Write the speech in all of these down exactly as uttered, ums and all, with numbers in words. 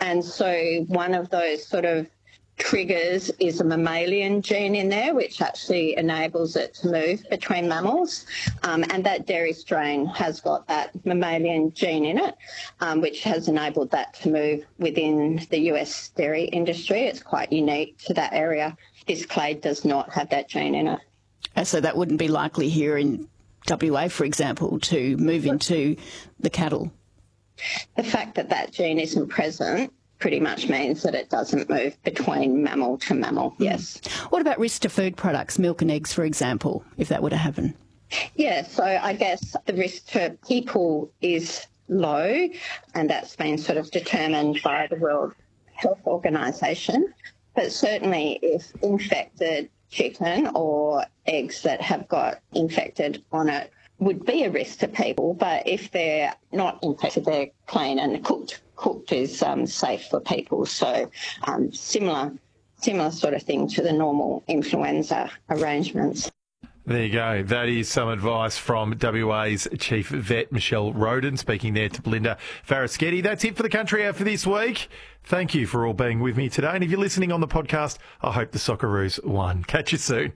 And so one of those sort of triggers is a mammalian gene in there, which actually enables it to move between mammals. Um, and that dairy strain has got that mammalian gene in it, um, which has enabled that to move within the U S dairy industry. It's quite unique to that area. This clade does not have that gene in it. And so that wouldn't be likely here in W A, for example, to move into the cattle? The fact that that gene isn't present pretty much means that it doesn't move between mammal to mammal, yes. What about risk to food products, milk and eggs, for example, if that were to happen? Yeah, so I guess the risk to people is low, and that's been sort of determined by the World Health Organisation. But certainly if infected chicken or eggs that have got infected on it would be a risk to people, but if they're not infected, they're clean and cooked. Cooked is um, safe for people. So um, similar, similar sort of thing to the normal influenza arrangements. There you go. That is some advice from W A's Chief Vet, Michelle Roden, speaking there to Belinda Faraschetti. That's it for the Country Hour for this week. Thank you for all being with me today. And if you're listening on the podcast, I hope the Socceroos won. Catch you soon.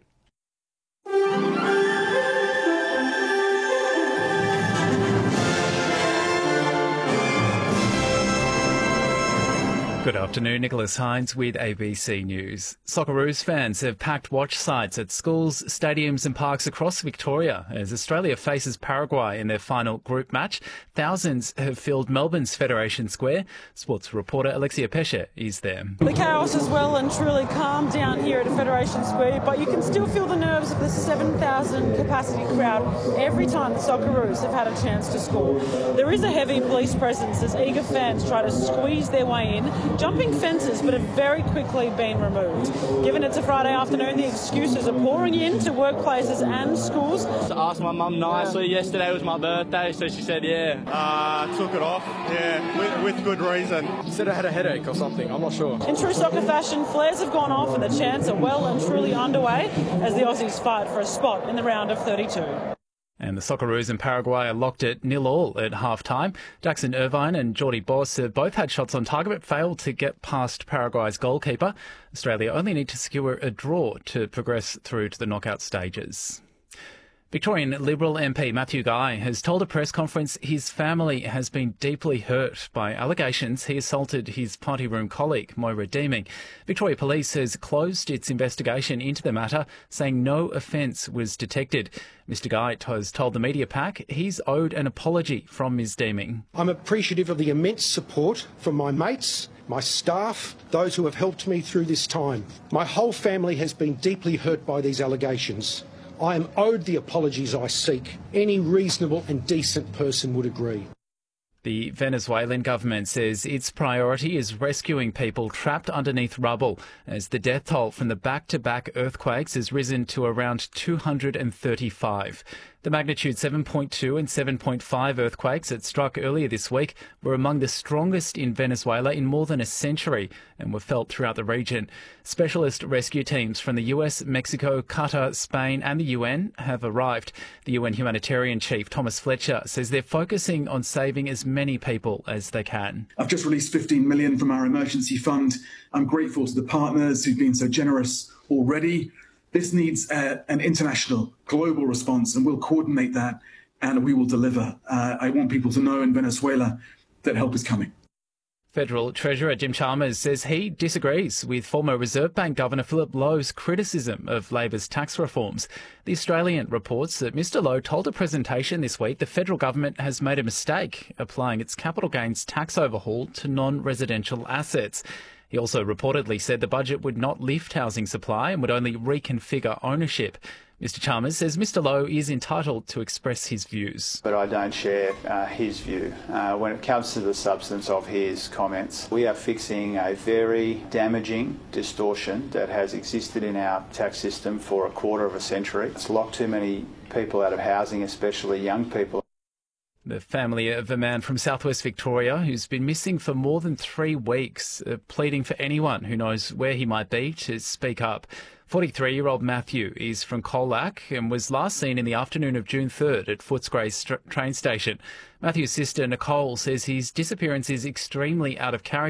Good afternoon, Nicholas Hines with A B C News. Socceroos fans have packed watch sites at schools, stadiums and parks across Victoria as Australia faces Paraguay in their final group match. Thousands have filled Melbourne's Federation Square. Sports reporter Alexia Pesce is there. The chaos is well and truly calmed down here at Federation Square, but you can still feel the nerves of the seven thousand capacity crowd every time the Socceroos have had a chance to score. There is a heavy police presence as eager fans try to squeeze their way in, jumping fences, but have very quickly been removed. Given it's a Friday afternoon, the excuses are pouring in to workplaces and schools. I asked my mum nicely. Yesterday was my birthday, so she said, yeah. Uh, took it off, yeah, with, with good reason. She said I had a headache or something, I'm not sure. In true soccer fashion, flares have gone off and the chants are well and truly underway as the Aussies fight for a spot in the round of thirty-two. And the Socceroos in Paraguay are locked at nil all at half-time. Jackson Irvine and Geordie Boss have both had shots on target but failed to get past Paraguay's goalkeeper. Australia only need to secure a draw to progress through to the knockout stages. Victorian Liberal M P Matthew Guy has told a press conference his family has been deeply hurt by allegations he assaulted his party room colleague, Moira Deeming. Victoria Police has closed its investigation into the matter, saying no offence was detected. Mister Guy has told the media pack he's owed an apology from Miz Deeming. I'm appreciative of the immense support from my mates, my staff, those who have helped me through this time. My whole family has been deeply hurt by these allegations. I am owed the apologies I seek. Any reasonable and decent person would agree. The Venezuelan government says its priority is rescuing people trapped underneath rubble as the death toll from the back-to-back earthquakes has risen to around two hundred thirty-five. The magnitude seven point two and seven point five earthquakes that struck earlier this week were among the strongest in Venezuela in more than a century and were felt throughout the region. Specialist rescue teams from the U S, Mexico, Qatar, Spain and the U N have arrived. The U N humanitarian chief, Thomas Fletcher, says they're focusing on saving as many people as they can. I've just released fifteen million dollars from our emergency fund. I'm grateful to the partners who've been so generous already. This needs uh, an international, global response, and we'll coordinate that and we will deliver. Uh, I want people to know in Venezuela that help is coming. Federal Treasurer Jim Chalmers says he disagrees with former Reserve Bank Governor Philip Lowe's criticism of Labor's tax reforms. The Australian reports that Mr Lowe told a presentation this week the federal government has made a mistake applying its capital gains tax overhaul to non-residential assets. He also reportedly said the budget would not lift housing supply and would only reconfigure ownership. Mister Chalmers says Mister Lowe is entitled to express his views. But I don't share uh, his view. Uh, when it comes to the substance of his comments, we are fixing a very damaging distortion that has existed in our tax system for a quarter of a century. It's locked too many people out of housing, especially young people. The family of a man from southwest Victoria who's been missing for more than three weeks, uh, pleading for anyone who knows where he might be to speak up. forty-three-year-old Matthew is from Colac and was last seen in the afternoon of June third at Footscray st- train station. Matthew's sister Nicole says his disappearance is extremely out of character.